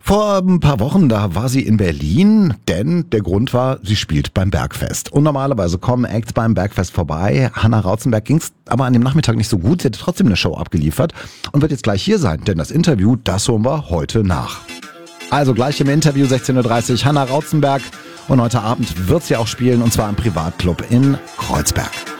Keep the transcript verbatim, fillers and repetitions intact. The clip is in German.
Vor ein paar Wochen, da war sie in Berlin, denn der Grund war, sie spielt beim Bergfest. Und normalerweise kommen Acts beim Bergfest vorbei. Hannah Rauzenberg ging's aber an dem Nachmittag nicht so gut. Sie hat trotzdem eine Show abgeliefert und wird jetzt gleich hier sein, denn das Interview, das holen wir heute nach. Also gleich im Interview sechzehn Uhr dreißig Hannah Rauzenberg und heute Abend wird sie auch spielen und zwar im Privatclub in Kreuzberg.